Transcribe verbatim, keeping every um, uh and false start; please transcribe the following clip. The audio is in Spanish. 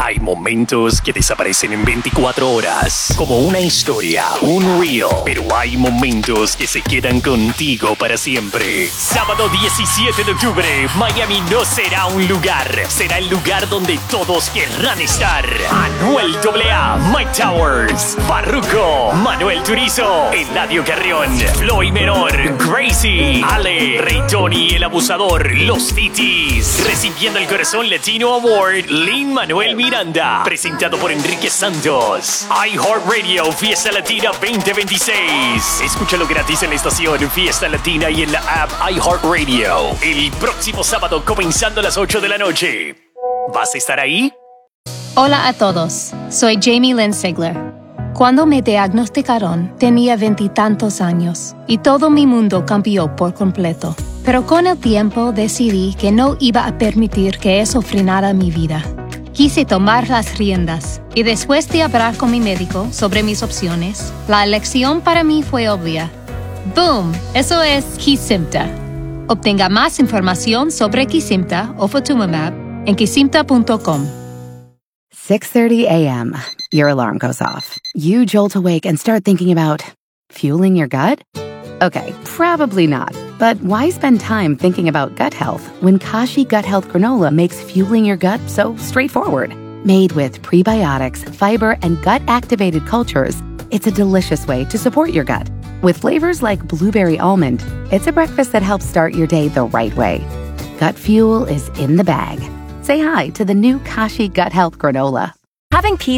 Hay momentos que desaparecen en veinticuatro horas, como una historia, un reel. Pero hay momentos que se quedan contigo para siempre. Sábado diecisiete de octubre, Miami no será un lugar, será el lugar donde todos querrán estar. Anuel A A, Mike Towers, Farruko, Manuel Turizo, Eladio Carrión, Floyd Menor, Gracie, Ale, Rey Tony, El Abusador, Los Titis. Recibiendo el Corazón Latino Award, Lin-Manuel Miranda. Presentado por Enrique Santos. iHeartRadio Fiesta Latina veinte veintiséis. Escúchalo gratis en la estación Fiesta Latina y en la app iHeartRadio. El próximo sábado comenzando a las ocho de la noche. ¿Vas a estar ahí? Hola a todos, soy Jamie Lynn Sigler. Cuando me diagnosticaron, tenía veintitantos años y todo mi mundo cambió por completo. Pero con el tiempo decidí que no iba a permitir que eso frenara mi vida. Quise tomar las riendas y después de hablar con mi médico sobre mis opciones, la elección para mí fue obvia. ¡Boom! Eso es Kesimpta. Obtenga más información sobre Kesimpta o Ofatumumab en kesimpta punto com. six thirty a.m. Your alarm goes off. You jolt awake and start thinking about fueling your gut? Okay, probably not. But why spend time thinking about gut health when Kashi Gut Health Granola makes fueling your gut so straightforward? Made with prebiotics, fiber, and gut-activated cultures, it's a delicious way to support your gut. With flavors like blueberry almond, it's a breakfast that helps start your day the right way. Gut fuel is in the bag. Say hi to the new Kashi Gut Health Granola. Having peace